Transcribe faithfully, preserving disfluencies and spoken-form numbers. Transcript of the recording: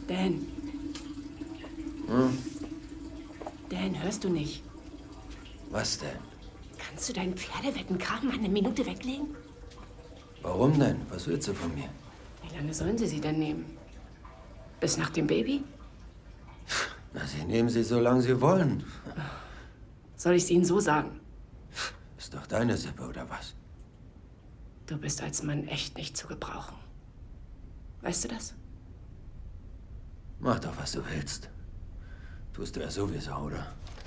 Dan. Hm? Dan, hörst du nicht? Was denn? Kannst du deinen Pferdewettenkram mal eine Minute weglegen? Warum denn? Was willst du von mir? Wie lange sollen sie sie denn nehmen? Bis nach dem Baby? Na, sie nehmen sie, solange sie wollen. Soll ich es ihnen so sagen? Ist doch deine Sippe, oder was? Du bist als Mann echt nicht zu gebrauchen. Weißt du das? Mach doch, was du willst. Tust du ja sowieso, oder?